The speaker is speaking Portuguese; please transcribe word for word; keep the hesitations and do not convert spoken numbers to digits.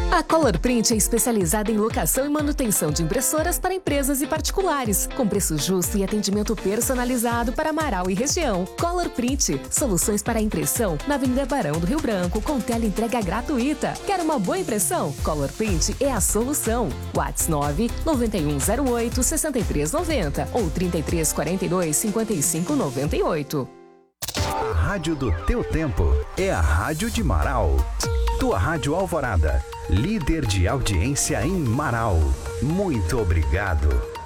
A Color Print é especializada em locação e manutenção de impressoras para empresas e particulares, com preço justo e atendimento personalizado para Marau e região. Color Print, soluções para impressão na Avenida Barão do Rio Branco, com tela entrega gratuita. Quer uma boa impressão? Color Print é a solução. WhatsApp nove nove um zero oito seis três nove zero ou trinta e três quarenta e dois cinquenta e cinco noventa e oito. A rádio do teu tempo é a Rádio de Marau. Tua Rádio Alvorada, líder de audiência em Marau. Muito obrigado.